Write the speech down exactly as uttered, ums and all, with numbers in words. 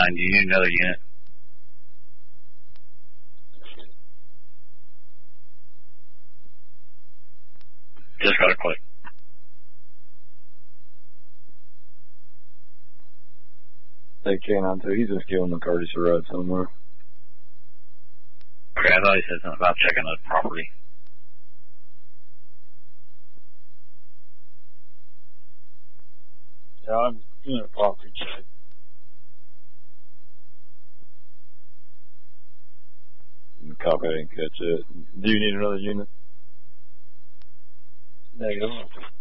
Do you need another unit? Just got a click. Hey, K nine two, he's just giving McCarty a ride somewhere. Okay, I thought he said something about checking the property. Yeah, I'm doing a property check. Copy, I didn't catch it. Do you need another unit? Negative.